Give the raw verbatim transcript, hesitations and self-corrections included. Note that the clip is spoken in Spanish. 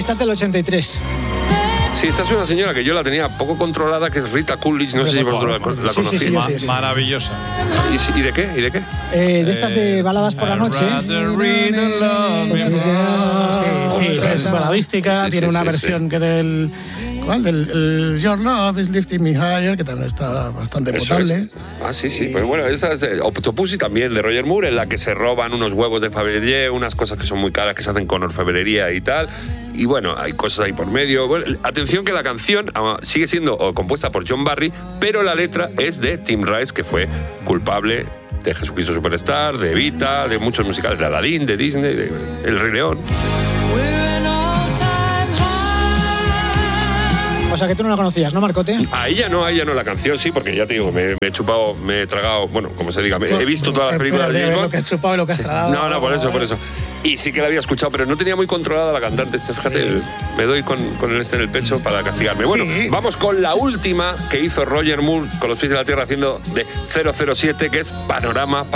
esta es del ochenta y tres. Sí, esta es una señora que yo la tenía poco controlada, que es Rita Coolidge, no sé si vosotros la, la Sí, conocéis. sí, sí, Ma- sí, sí. Maravillosa. ¿Y, ¿Y de qué? ¿Y de qué? Eh, de estas de baladas por la noche. I'd rather read and love me more. Sí, sí, es baladística, Sí, sí, tiene sí, una sí, versión que del... ¿Cuál? Del el Your Love is Lifting Me Higher, que también está bastante Eso potable. es. Ah, sí, sí. Pues bueno, esa es de Octopussy también, de Roger Moore, en la que se roban unos huevos de Fabergé, unas cosas que son muy caras que se hacen con orfebrería y tal. Y bueno, hay cosas ahí por medio. Bueno, atención que la canción ah, sigue siendo oh, compuesta por John Barry, pero la letra es de Tim Rice, que fue culpable de Jesucristo Superstar, de Evita, de muchos musicales, de Aladdin, de Disney, de El Rey León. O sea que tú no la conocías, ¿no, Marcote? A ella no, a ella no la canción, sí, porque ya te digo, me, me he chupado, me he tragado, bueno, como se diga, me, he visto todas las películas de James Lo Bond. que has chupado y lo que has Sí. tragado. No, no, por eso, por eso. Y sí que la había escuchado, pero no tenía muy controlada la cantante. Este, fíjate, Sí. me doy con, con el este en el pecho para castigarme. Bueno, Sí. vamos con la última que hizo Roger Moore con los pies en la tierra haciendo de cero cero siete, que es Panorama